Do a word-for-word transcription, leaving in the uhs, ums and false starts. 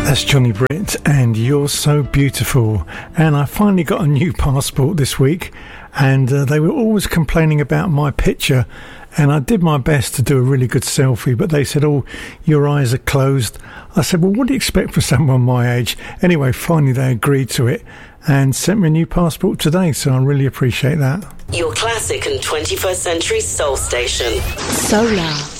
That's Johnny Britt and You're So Beautiful. And I finally got a new passport this week, and uh, they were always complaining about my picture, and I did my best to do a really good selfie, but they said, oh, your eyes are closed. I said, well, what do you expect for someone my age? Anyway, finally they agreed to it and sent me a new passport today, so I really appreciate that. Your classic and twenty-first century soul station. Solar.